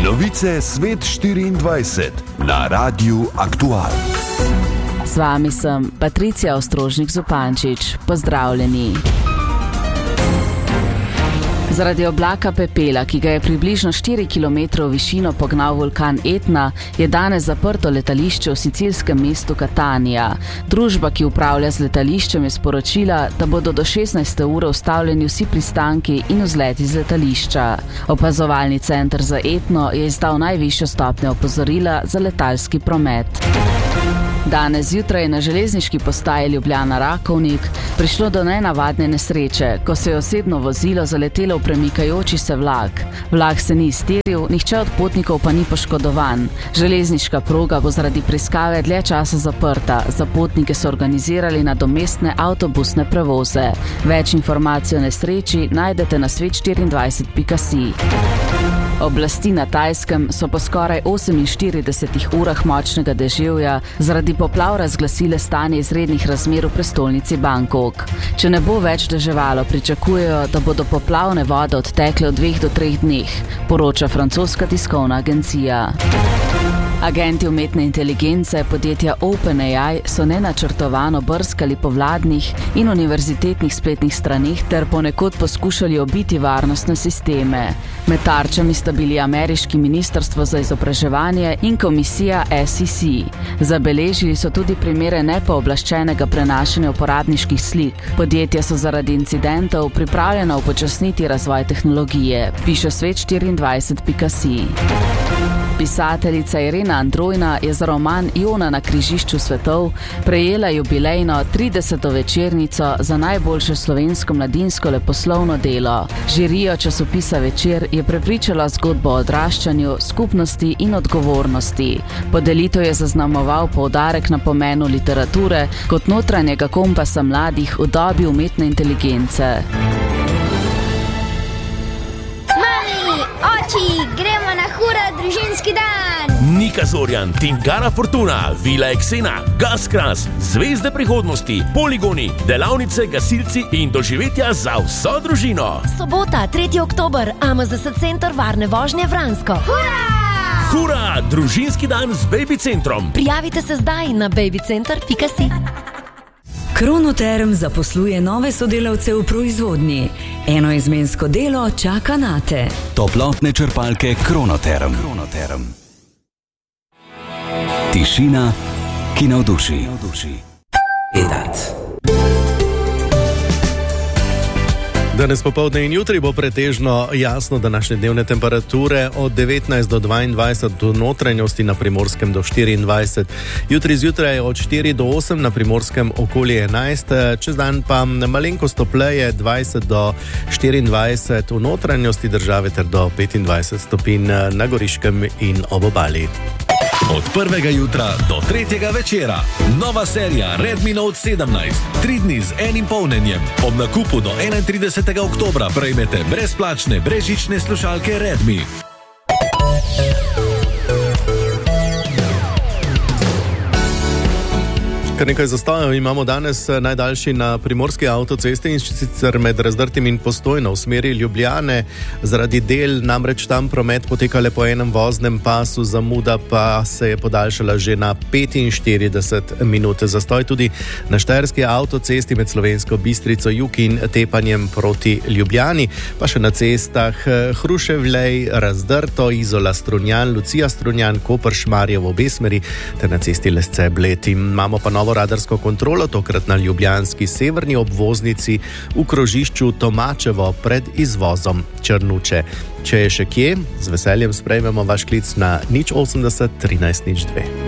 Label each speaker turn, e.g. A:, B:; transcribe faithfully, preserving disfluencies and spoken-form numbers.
A: Novice Svet štiriindvajset na Radiu Aktual.
B: Z vami sem Patricija Ostrožnik-Zupančič. Pozdravljeni. Zaradi oblaka pepela, ki ga je približno štiri kilometre v višino pognal vulkan Etna, je danes zaprto letališče v sicilskem mestu Catania. Družba, ki upravlja z letališčem, je sporočila, da bodo do šestnajste ure ustavljeni vsi pristanki in vzleti z letališča. Opazovalni center za Etno je izdal najvišjo stopnjo opozorila za letalski promet. Danes zjutraj je na železniški postaji Ljubljana-Rakovnik prišlo do nenavadne nesreče, ko se je osebno vozilo zaletelo v premikajoči se vlak. Vlak se ni iztiril, nihče od potnikov pa ni poškodovan. Železniška proga bo zaradi preiskave dlje časa zaprta. Za potnike so organizirali nadomestne avtobusne prevoze. Več informacij o nesreči najdete na svet štiriindvajset pika si. Oblasti na Tajskem so po skoraj oseminštiridesetih urah močnega deževja zaradi poplav razglasile stanje izrednih razmer v prestolnici Bangkok. Če ne bo več deževalo, pričakujejo, da bodo poplavne vode odtekle v dveh do treh dneh, poroča francoska tiskovna agencija. Agenti umetne inteligence podjetja OpenAI so nenačrtovano brskali po vladnih in univerzitetnih spletnih straneh ter ponekod poskušali obiti varnostne sisteme. Med tarčami sta bili ameriški ministrstvo za izobraževanje in komisija S E C. Zabeležili so tudi primere nepooblaščenega prenašanja uporabniških slik. Podjetja so zaradi incidentov pripravljena upočasniti razvoj tehnologije, piše svet štiriindvajset pika si. Pisateljica Irena Androjna je za roman Jona na križišču svetov prejela jubilejno trideseto večernico za najboljše slovensko mladinsko leposlovno delo. Žirijo časopisa Večer je prepričala zgodbo o odraščanju, skupnosti in odgovornosti. Podelitev je zaznamoval poudarek na pomenu literature kot notranjega kompasa mladih v dobi umetne inteligence.
C: Gremo na hura družinski dan!
D: Nika Zorjan, Tingara Fortuna, Vila Eksena, Gaskras, Zvezde prihodnosti, poligoni, delavnice, gasilci in doživetja za vso družino.
E: Sobota, tretji oktober, A M Z S center Varne vožnje Vransko.
C: Hura!
D: Hura, družinski dan z Baby Centrom.
E: Prijavite se zdaj na babycenter pika si.
F: Kronoterm zaposluje nove sodelavce v proizvodnji. Enoizmensko delo čaka nate.
A: Toplotne črpalke Kronoterm. Kronoterm. Tišina, ki navduši. Edac.
G: Danes popoldne in jutri bo pretežno jasno, današnje dnevne temperature od devetnajst do dvaindvajset, do notranjosti na Primorskem do štiriindvajset. Jutri zjutraj od štiri do osem, na Primorskem okoli enajst, čez dan pa malenkost topleje dvajset do štiriindvajset v notranjosti države ter do petindvajset stopinj na Goriškem in ob obali.
H: Od prvega jutra do tretjega večera. Nova serija Redmi Note sedemnajst. Tri dni z enim polnjenjem. Ob nakupu do enaintridesetega oktobra prejmete brezplačne brezžične slušalke Redmi.
G: Kar nekaj zastojev imamo danes, najdaljši na primorski avtocesti in sicer med Razdrtim in Postojno v smeri Ljubljane. Zaradi del namreč tam promet poteka le po enem voznem pasu, zamuda pa se je podaljšala že na petinštirideset minut. Zastoj tudi na štajerski avtocesti med Slovensko Bistrico jug in Tepanjem proti Ljubljani, pa še na cestah Hruševlej, Razdrto, Izola Strunjan, Lucija Strunjan, Koper Šmarje v obe smeri ter na cesti Lesce Bled. Imamo pa novo radarsko kontrolo, tokrat na ljubljanski severni obvoznici v krožišču Tomačevo pred izvozom Črnuče. Če je še kje, z veseljem sprejmemo vaš klic na nič osemdeset trinajst nič dve.